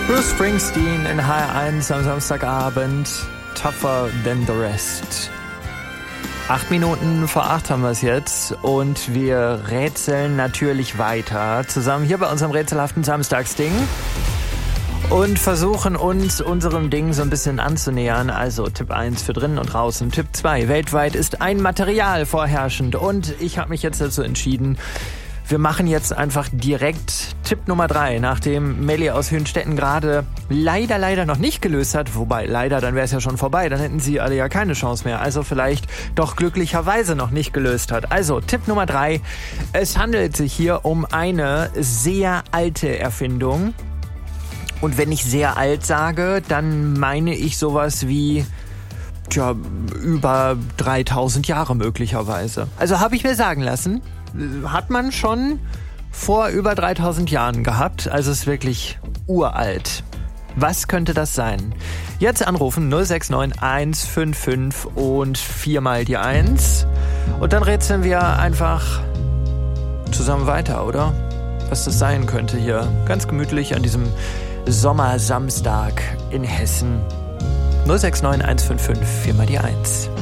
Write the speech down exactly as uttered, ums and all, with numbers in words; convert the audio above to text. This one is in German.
Bruce Springsteen in H R eins am Samstagabend. Tougher than the rest. Acht Minuten vor acht haben wir es jetzt und wir rätseln natürlich weiter zusammen hier bei unserem rätselhaften Samstagsding und versuchen uns unserem Ding so ein bisschen anzunähern. Also Tipp eins für drinnen und draußen. Tipp zwei, weltweit ist ein Material vorherrschend und ich habe mich jetzt dazu entschieden, wir machen jetzt einfach direkt Tipp Nummer drei, nachdem Melli aus Hünstetten gerade leider, leider noch nicht gelöst hat. Wobei, leider, dann wäre es ja schon vorbei. Dann hätten sie alle ja keine Chance mehr. Also vielleicht doch glücklicherweise noch nicht gelöst hat. Also Tipp Nummer drei. Es handelt sich hier um eine sehr alte Erfindung. Und wenn ich sehr alt sage, dann meine ich sowas wie... Tja, über dreitausend Jahre möglicherweise. Also habe ich mir sagen lassen, hat man schon vor über dreitausend Jahren gehabt. Also ist wirklich uralt. Was könnte das sein? Jetzt anrufen null sechs neun eins fünf fünf und viermal die eins. Und dann rätseln wir einfach zusammen weiter, oder? Was das sein könnte hier. Ganz gemütlich an diesem Sommersamstag in Hessen. null sechs neun eins fünf fünf, viermal die eins.